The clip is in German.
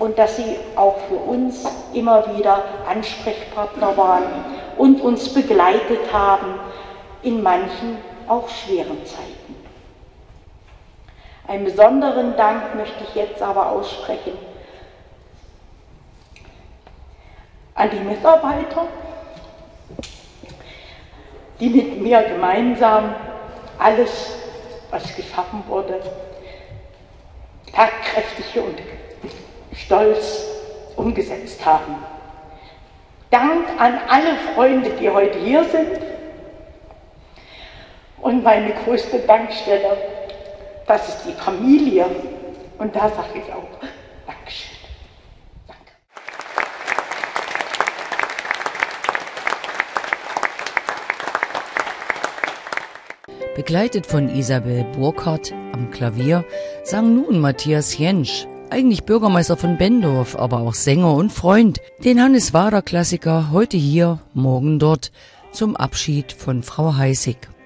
und dass sie auch für uns immer wieder Ansprechpartner waren und uns begleitet haben in manchen auch schweren Zeiten. Einen besonderen Dank möchte ich jetzt aber aussprechen an die Mitarbeiter, die mit mir gemeinsam alles, was geschaffen wurde, tatkräftig und stolz umgesetzt haben. Dank an alle Freunde, die heute hier sind. Und meine größte Dankstelle, das ist die Familie. Und da sage ich auch Dankeschön. Danke. Begleitet von Isabel Burkhardt am Klavier sang nun Matthias Jentsch, eigentlich Bürgermeister von Bendorf, aber auch Sänger und Freund, den Hannes Wader Klassiker heute hier, morgen dort, zum Abschied von Frau Heissig.